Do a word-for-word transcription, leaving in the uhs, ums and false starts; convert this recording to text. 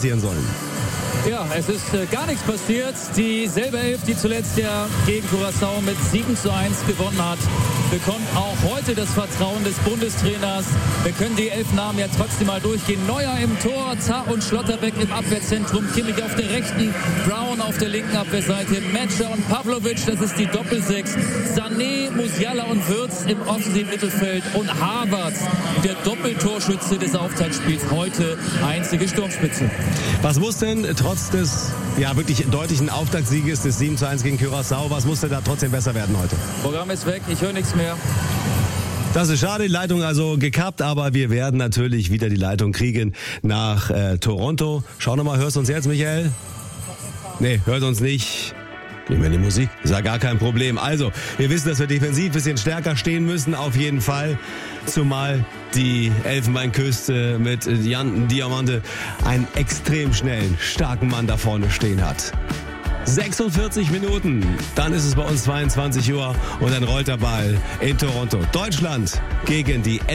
passieren sollen. Ja, es ist äh, gar nichts passiert. Dieselbe Elf, die zuletzt ja gegen Curaçao mit sieben zu eins gewonnen hat, bekommt auch heute das Vertrauen des Bundestrainers. Wir können die elf Namen ja trotzdem mal durchgehen. Neuer im Tor, Zah und Schlotterbeck im Abwehrzentrum, Kimmich auf der rechten, Brown auf der linken Abwehrseite, Metscher und Pavlovic, das ist die Doppelsechs, Sané, Musiala und Wirtz im offensiven Mittelfeld und Havertz, der Doppeltorschütze des Auftaktspiels, heute einzige Sturmspitze. Was muss denn trotz des ja wirklich deutlichen Auftaktsieges des sieben zu eins gegen Curaçao, was muss denn da trotzdem besser werden heute? Programm ist weg, ich höre nichts mehr. Das ist schade, die Leitung also gekappt, aber wir werden natürlich wieder die Leitung kriegen nach äh, Toronto. Schau nochmal, hörst du uns jetzt, Michael? Nee, hört uns nicht. Gehen wir in die Musik? Ist ja gar kein Problem. Also, wir wissen, dass wir defensiv ein bisschen stärker stehen müssen, auf jeden Fall. Zumal die Elfenbeinküste mit Jan Diamante einen extrem schnellen, starken Mann da vorne stehen hat. sechsundvierzig Minuten, dann ist es bei uns zweiundzwanzig Uhr und dann rollt der Ball in Toronto. Deutschland gegen die